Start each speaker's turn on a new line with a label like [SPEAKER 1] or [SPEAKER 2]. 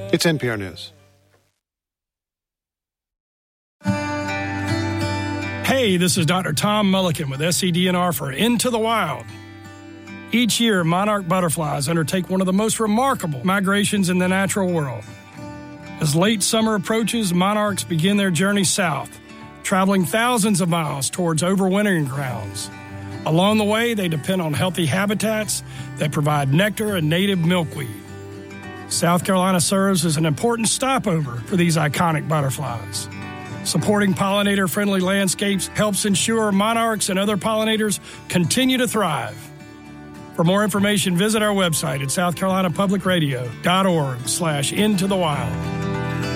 [SPEAKER 1] It's NPR News.
[SPEAKER 2] Hey, this is Dr. Tom Mulliken with SCDNR for Into the Wild. Each year, monarch butterflies undertake one of the most remarkable migrations in the natural world. As late summer approaches, monarchs begin their journey south, traveling thousands of miles towards overwintering grounds. Along the way, they depend on healthy habitats that provide nectar and native milkweed. South Carolina serves as an important stopover for these iconic butterflies. Supporting pollinator-friendly landscapes helps ensure monarchs and other pollinators continue to thrive. For more information, visit our website at southcarolinapublicradio.org/intothewild.